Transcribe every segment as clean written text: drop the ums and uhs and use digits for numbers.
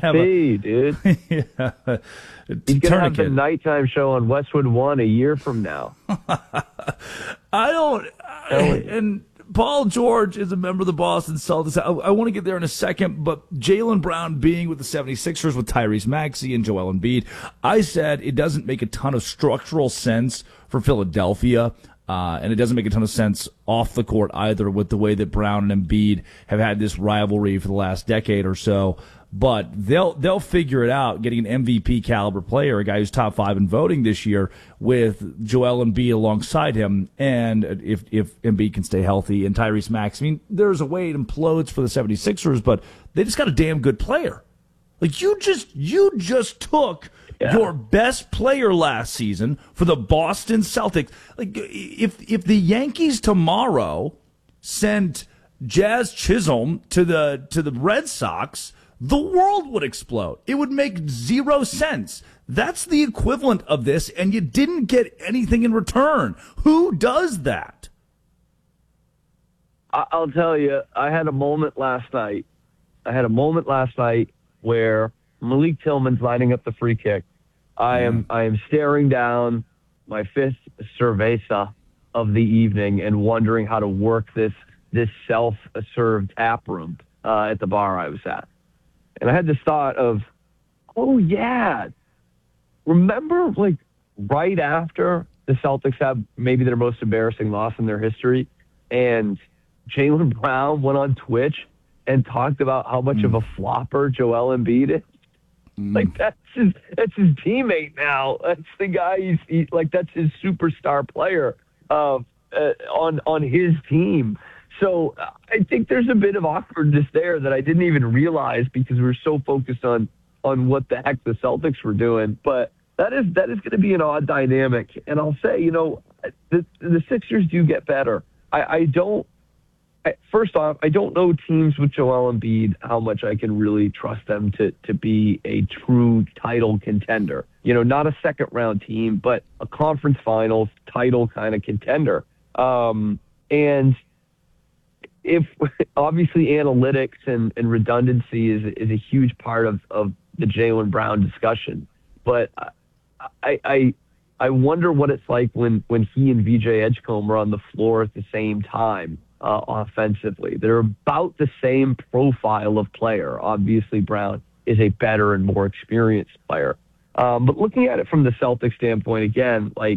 be, dude. Yeah. He's going to have the nighttime show on Westwood One a year from now. And Paul George is a member of the Boston Celtics. I want to get there in a second, but Jaylen Brown being with the 76ers with Tyrese Maxey and Joel Embiid, I said it doesn't make a ton of structural sense for Philadelphia. And it doesn't make a ton of sense off the court either with the way that Brown and Embiid have had this rivalry for the last decade or so. But they'll figure it out, getting an MVP caliber player, a guy who's top 5 in voting this year, with Joel Embiid alongside him. And if Embiid can stay healthy and Tyrese Maxey, I mean, there's a way it implodes for the 76ers, but they just got a damn good player. Like you just took your best player last season for the Boston Celtics. Like if the Yankees tomorrow sent Jazz Chisholm to the Red Sox, the world would explode. It would make zero sense. That's the equivalent of this, and you didn't get anything in return. Who does that? I'll tell you, I had a moment last night where Malik Tillman's lining up the free kick. I am staring down my 5th cerveza of the evening and wondering how to work this self-served tap room at the bar I was at. And I had this thought of, oh yeah, remember like right after the Celtics had maybe their most embarrassing loss in their history, and Jaylen Brown went on Twitch and talked about how much of a flopper Joel Embiid is. Like that's his teammate now. That's the guy. That's his superstar player on his team. So I think there's a bit of awkwardness there that I didn't even realize because we were so focused on what the heck the Celtics were doing. But that is going to be an odd dynamic. And I'll say, the Sixers do get better. First off, I don't know teams with Joel Embiid, how much I can really trust them to be a true title contender. Not a second-round team, but a conference finals title kind of contender. And if obviously analytics and redundancy is a huge part of the Jaylen Brown discussion. But I wonder what it's like when he and VJ Edgecombe are on the floor at the same time. Offensively, they're about the same profile of player. Obviously, Brown is a better and more experienced player. But looking at it from the Celtics standpoint, again, like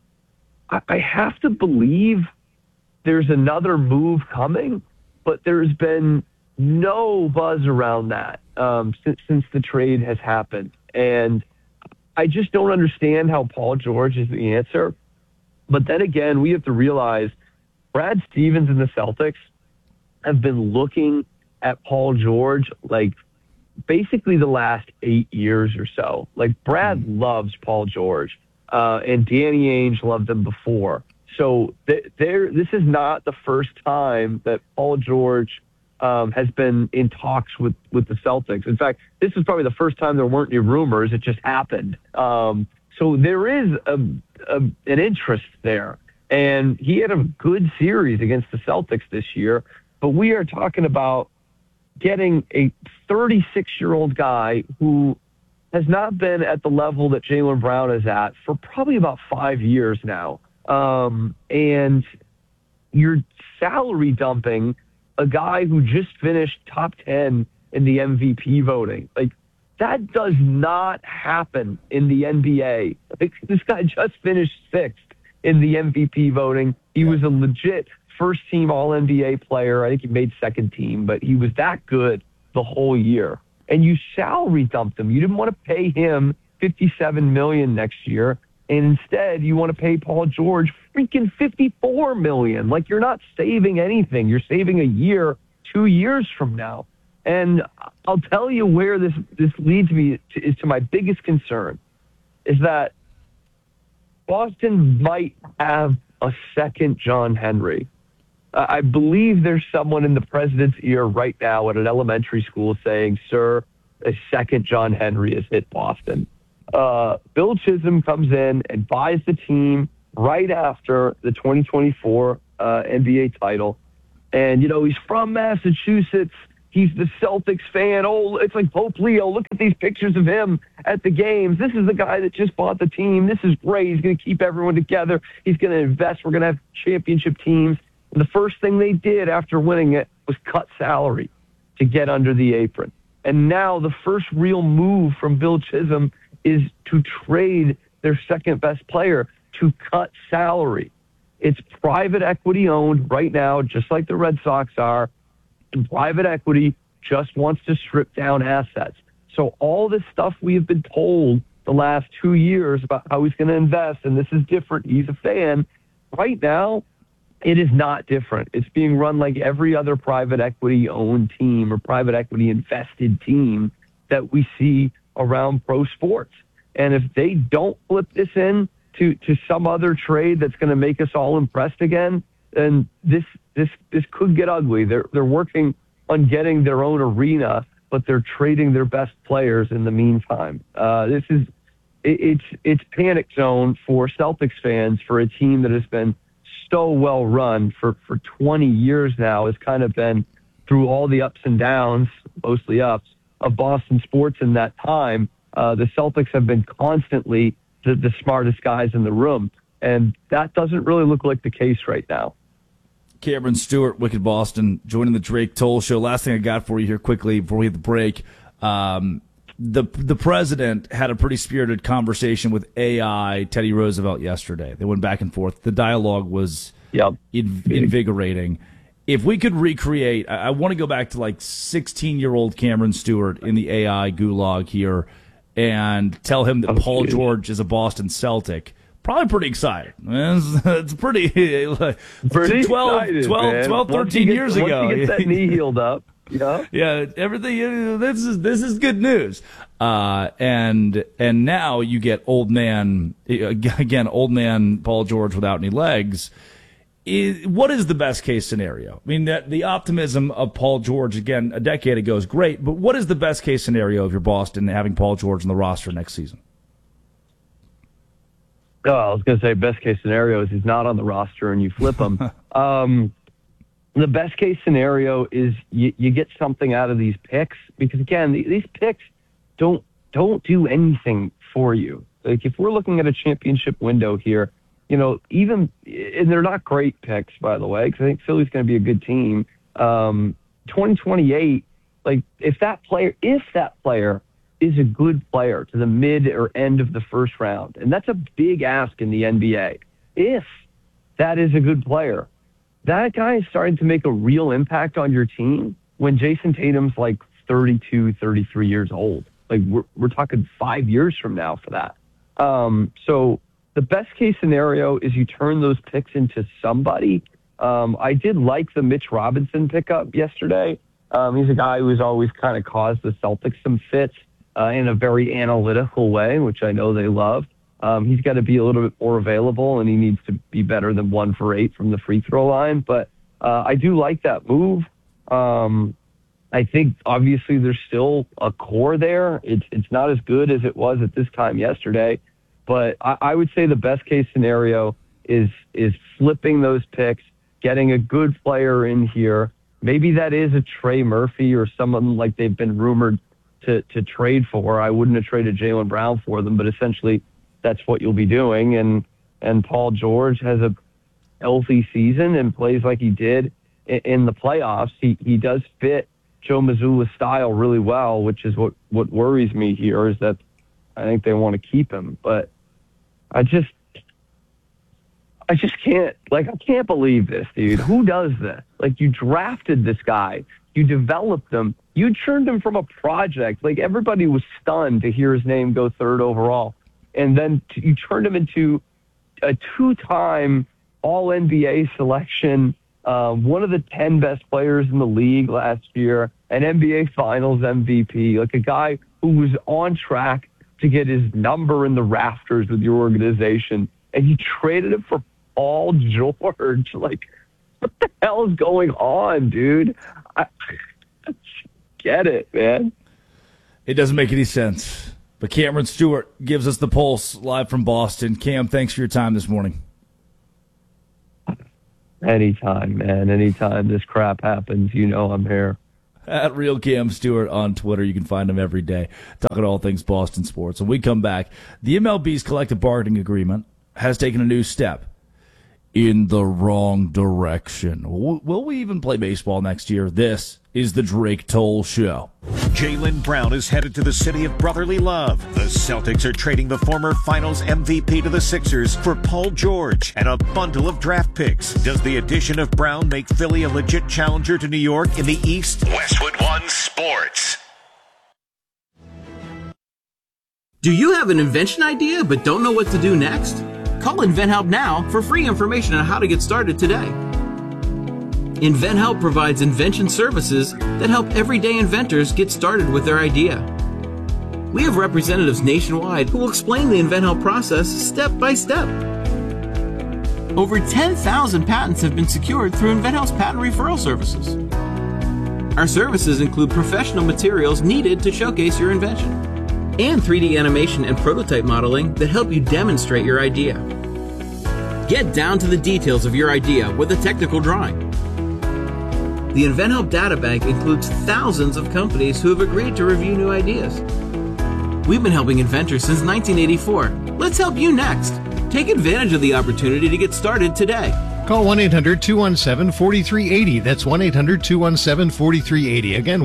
I have to believe there's another move coming, but there's been no buzz around that since the trade has happened. And I just don't understand how Paul George is the answer. But then again, we have to realize Brad Stevens and the Celtics have been looking at Paul George like basically the last 8 years or so. Like Brad loves Paul George, and Danny Ainge loved him before. So this is not the first time that Paul George has been in talks with the Celtics. In fact, this is probably the first time there weren't any rumors. It just happened. So there is an interest there. And he had a good series against the Celtics this year, but we are talking about getting a 36-year-old guy who has not been at the level that Jaylen Brown is at for probably about 5 years now. And you're salary dumping a guy who just finished top 10 in the MVP voting. Like, that does not happen in the NBA. Like, this guy just finished 6th in the MVP voting. He was a legit first-team All-NBA player. I think he made second team, but he was that good the whole year. And you salary dumped him. You didn't want to pay him $57 million next year, and instead you want to pay Paul George freaking $54 million. Like, you're not saving anything. You're saving a year, 2 years from now. And I'll tell you where this leads me to my biggest concern is that Boston might have a second John Henry. I believe there's someone in the president's ear right now at an elementary school saying, "Sir, a second John Henry has hit Boston." Bill Chisholm comes in and buys the team right after the 2024 NBA title. And, he's from Massachusetts. He's the Celtics fan. Oh, it's like Pope Leo. Look at these pictures of him at the games. This is the guy that just bought the team. This is great. He's going to keep everyone together. He's going to invest. We're going to have championship teams. And the first thing they did after winning it was cut salary to get under the apron. And now the first real move from Bill Chisholm is to trade their second best player, to cut salary. It's private equity owned right now, just like the Red Sox are. And private equity just wants to strip down assets. So all this stuff we have been told the last 2 years about how he's going to invest, and this is different, he's a fan, right now, it is not different. It's being run like every other private equity-owned team or private equity-invested team that we see around pro sports. And if they don't flip this in to some other trade that's going to make us all impressed again, then this could get ugly. They're working on getting their own arena, but they're trading their best players in the meantime. It's panic zone for Celtics fans for a team that has been so well run for 20 years now. Has kind of been through all the ups and downs, mostly ups, of Boston sports in that time. The Celtics have been constantly the smartest guys in the room, and that doesn't really look like the case right now. Cameron Stewart, Wicked Boston, joining the Drake Toll Show. Last thing I got for you here quickly before we hit the break. The president had a pretty spirited conversation with AI Teddy Roosevelt yesterday. They went back and forth. The dialogue was invigorating. If we could recreate, I want to go back to like 16-year-old Cameron Stewart in the AI gulag here and tell him that Paul George is a Boston Celtic. Probably pretty excited. It's pretty 12, excited, 12 13 years ago. Once he gets that knee healed up. Yeah, everything. This is good news. And now you get old man Paul George without any legs. What is the best case scenario? I mean, the optimism of Paul George again a decade ago is great, but what is the best case scenario if you're Boston having Paul George on the roster next season? Oh, I was going to say best case scenario is he's not on the roster and you flip him. The best case scenario is you get something out of these picks, because again, these picks don't do anything for you. Like if we're looking at a championship window here, and they're not great picks, by the way, because I think Philly's going to be a good team. 2028, like if that player is a good player to the mid or end of the first round, and that's a big ask in the NBA. If that is a good player, that guy is starting to make a real impact on your team when Jason Tatum's like 32, 33 years old. Like we're talking 5 years from now for that. So the best case scenario is you turn those picks into somebody. I did like the Mitch Robinson pickup yesterday. He's a guy who's always kind of caused the Celtics some fits in a very analytical way, which I know they love. He's got to be a little bit more available, and he needs to be better than 1 for 8 from the free throw line. But I do like that move. I think obviously there's still a core there. It's not as good as it was at this time yesterday, but I would say the best case scenario is flipping those picks, getting a good player in here. Maybe that is a Trey Murphy or someone like they've been rumored to trade for. I wouldn't have traded Jaylen Brown for them, but essentially that's what you'll be doing. And Paul George has a healthy season and plays like he did in the playoffs. He does fit Joe Mazzulla's style really well, which is what worries me here, is that I think they want to keep him. But I just can't, I can't believe this, dude. Who does this? Like, you drafted this guy. You developed him. You turned him from a project. Like, everybody was stunned to hear his name go 3rd overall. And then you turned him into a 2-time All-NBA selection, one of the 10 best players in the league last year, an NBA Finals MVP, like a guy who was on track to get his number in the rafters with your organization, and you traded him for Paul George. Like, what the hell is going on, dude? I get it, man. It doesn't make any sense. But Cameron Stewart gives us the pulse live from Boston. Cam, thanks for your time this morning. Anytime, man. Anytime this crap happens, I'm here. At Real Cam Stewart on Twitter. You can find him every day talking all things Boston sports. When we come back, the MLB's collective bargaining agreement has taken a new step in the wrong direction. Will we even play baseball next year? This is the Drake Toll Show. Jaylen Brown is headed to the city of brotherly love. The Celtics are trading the former finals MVP to the Sixers for Paul George and a bundle of draft picks. Does the addition of Brown make Philly a legit challenger to New York in the East? Westwood One Sports. Do you have an invention idea but don't know what to do next? Call InventHelp now for free information on how to get started today. InventHelp provides invention services that help everyday inventors get started with their idea. We have representatives nationwide who will explain the InventHelp process step by step. Over 10,000 patents have been secured through InventHelp's patent referral services. Our services include professional materials needed to showcase your invention, and 3D animation and prototype modeling that help you demonstrate your idea. Get down to the details of your idea with a technical drawing. The InventHelp Data Bank includes thousands of companies who have agreed to review new ideas. We've been helping inventors since 1984. Let's help you next. Take advantage of the opportunity to get started today. Call 1-800-217-4380. That's 1-800-217-4380. Again,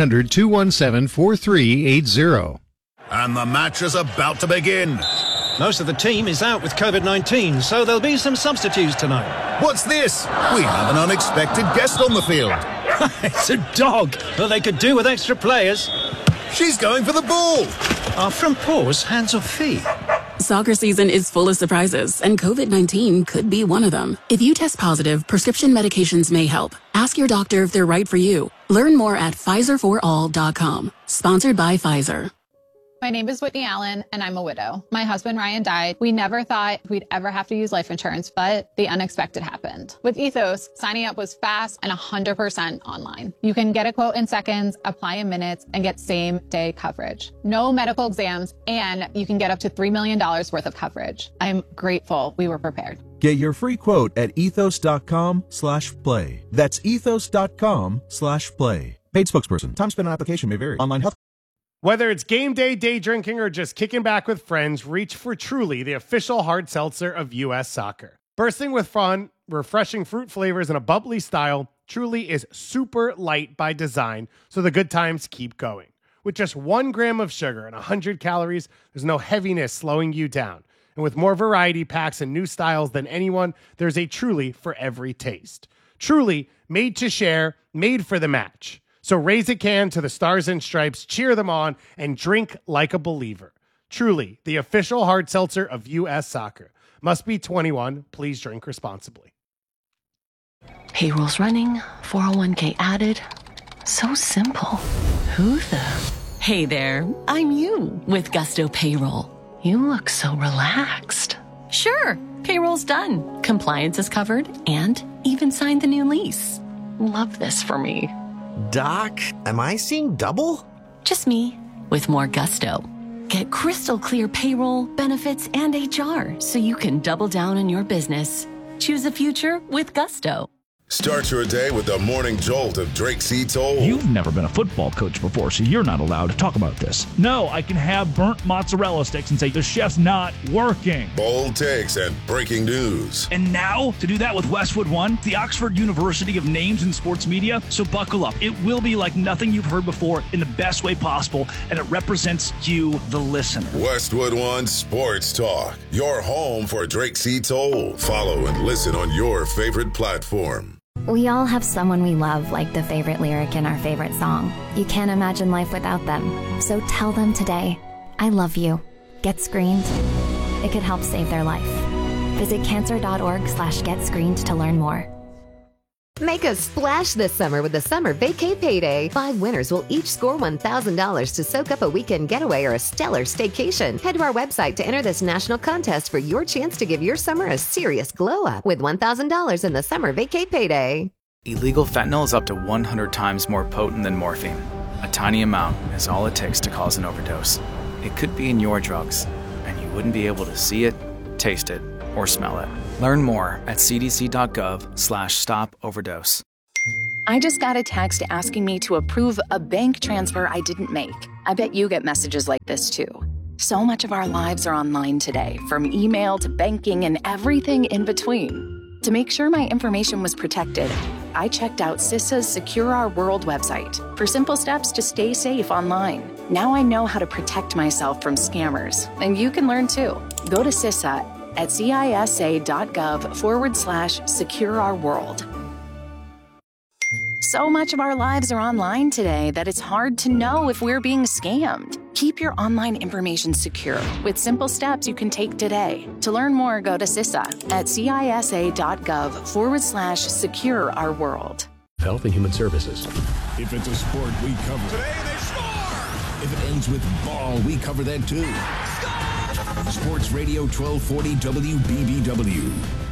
1-800-217-4380. And the match is about to begin. Most of the team is out with COVID-19, so there'll be some substitutes tonight. What's this? We have an unexpected guest on the field. It's a dog, but they could do with extra players. She's going for the ball. Are front paws hands or feet? Soccer season is full of surprises, and COVID-19 could be one of them. If you test positive, prescription medications may help. Ask your doctor if they're right for you. Learn more at PfizerForAll.com. Sponsored by Pfizer. My name is Whitney Allen, and I'm a widow. My husband, Ryan, died. We never thought we'd ever have to use life insurance, but the unexpected happened. With Ethos, signing up was fast and 100% online. You can get a quote in seconds, apply in minutes, and get same-day coverage. No medical exams, and you can get up to $3 million worth of coverage. I'm grateful we were prepared. Get your free quote at ethos.com/play. That's ethos.com/play. Paid spokesperson. Time spent on application may vary. Online health. Whether it's game day, day drinking, or just kicking back with friends, reach for Truly, the official hard seltzer of U.S. Soccer. Bursting with fun, refreshing fruit flavors, and a bubbly style, Truly is super light by design, so the good times keep going. With just 1 gram of sugar and 100 calories, there's no heaviness slowing you down. And with more variety packs and new styles than anyone, there's a Truly for every taste. Truly, made to share, made for the match. So raise a can to the Stars and Stripes, cheer them on, and drink like a believer. Truly, the official hard seltzer of U.S. Soccer. Must be 21. Please drink responsibly. Payroll's running, 401k added. So simple. Who the? Hey there, I'm you with Gusto Payroll. You look so relaxed. Sure, payroll's done. Compliance is covered and even signed the new lease. Love this for me. Doc, am I seeing double? Just me, with more gusto. Get crystal clear payroll, benefits, and HR so you can double down on your business. Choose a future with gusto. Start your day with the morning jolt of Drake C. Toll. You've never been a football coach before, so you're not allowed to talk about this. No, I can have burnt mozzarella sticks and say the chef's not working. Bold takes and breaking news. And now, to do that with Westwood One, the Oxford University of Names in Sports Media, so buckle up. It will be like nothing you've heard before in the best way possible, and it represents you, the listener. Westwood One Sports Talk, your home for Drake C. Toll. Follow and listen on your favorite platform. We all have someone we love, like the favorite lyric in our favorite song. You can't imagine life without them. So tell them today, I love you. Get screened. It could help save their life. Visit cancer.org/getscreened to learn more. Make a splash this summer with the Summer Vacay Payday. 5 winners will each score $1,000 to soak up a weekend getaway or a stellar staycation. Head to our website to enter this national contest for your chance to give your summer a serious glow-up with $1,000 in the Summer Vacay Payday. Illegal fentanyl is up to 100 times more potent than morphine. A tiny amount is all it takes to cause an overdose. It could be in your drugs, and you wouldn't be able to see it, taste it, or smell it. Learn more at cdc.gov/stop overdose. I just got a text asking me to approve a bank transfer I didn't make. I bet you get messages like this too. So much of our lives are online today, from email to banking and everything in between. To make sure my information was protected, I checked out CISA's Secure Our World website for simple steps to stay safe online. Now I know how to protect myself from scammers, and you can learn too. Go to CISA at cisa.gov/Secure Our World. So much of our lives are online today that it's hard to know if we're being scammed. Keep your online information secure with simple steps you can take today. To learn more, go to CISA at cisa.gov/Secure Our World. Health and Human Services. If it's a sport, we cover it. Today they score! If it ends with ball, we cover that too. Score! Sports Radio 1240 WBBW.